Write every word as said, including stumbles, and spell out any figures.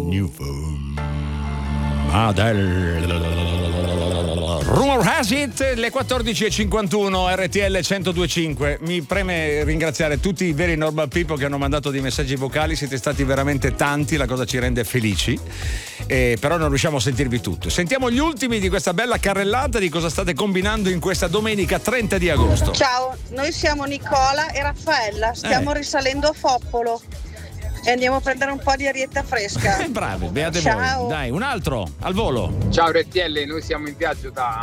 New Phone. Adele. Rumor has it, le quattordici e cinquantuno, R T L centodue e cinque. Mi preme ringraziare tutti i veri normal people che hanno mandato dei messaggi vocali, siete stati veramente tanti, la cosa ci rende felici, eh, però non riusciamo a sentirvi tutto. Sentiamo gli ultimi di questa bella carrellata, di cosa state combinando in questa domenica trenta di agosto. Ciao, noi siamo Nicola e Raffaella, stiamo Eh. risalendo a Foppolo e andiamo a prendere un po' di arietta fresca. Eh, bravi, beate Ciao. voi. Dai, un altro al volo. Ciao R T L, noi siamo in viaggio da